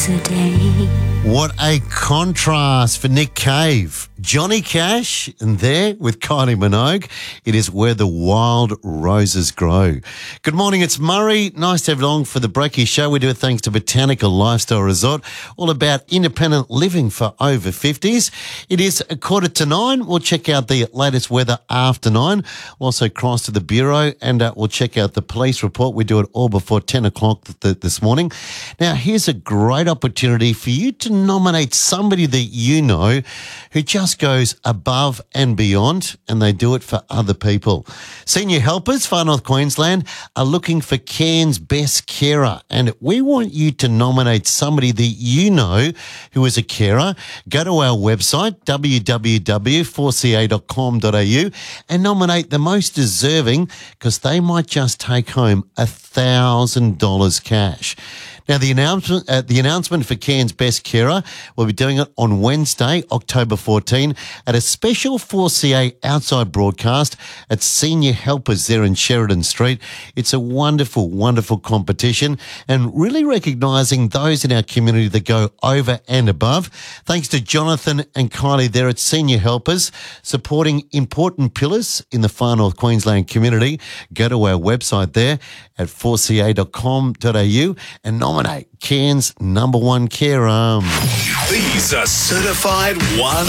days a day. What a contrast for Nick Cave. Johnny Cash, and there with Kylie Minogue, it is Where the Wild Roses Grow. Good morning, it's Murray. Nice to have you along for the Breaky Show. We do it thanks to Botanical Lifestyle Resort, all about independent living for over 50s. It is 9:15. We'll check out the latest weather after 9. We'll also cross to the Bureau and we'll check out the police report. We do it all before 10 o'clock this morning. Now, here's a great opportunity for you to nominate somebody that you know who just goes above and beyond, and they do it for other people. Senior Helpers, Far North Queensland, are looking for Cairns' best carer, and we want you to nominate somebody that you know who is a carer. Go to our website, www.4ca.com.au, and nominate the most deserving, because they might just take home $1,000 cash. Now, the announcement for Cairns' Best Carer, we'll be doing it on Wednesday, October 14, at a special 4CA outside broadcast at Senior Helpers there in Sheridan Street. It's a wonderful, wonderful competition and really recognising those in our community that go over and above. Thanks to Jonathan and Kylie there at Senior Helpers, supporting important pillars in the Far North Queensland community. Go to our website there at 4ca.com.au and nominate Cairns' #1 carer. These are certified 1